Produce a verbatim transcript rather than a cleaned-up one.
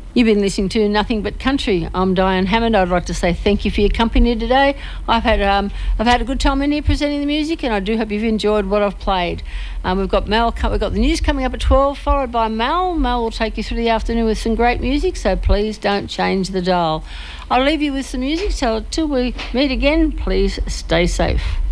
You've been listening to Nothing But Country. I'm Diane Hammond. I'd like to say thank you for your company today. I've had um, I've had a good time in here presenting the music, and I do hope you've enjoyed what I've played. Um, we've got Mel. We've got the news coming up at twelve, followed by Mel. Mel will take you through the afternoon with some great music. So please don't change the dial. I'll leave you with some music. So until we meet again, please stay safe.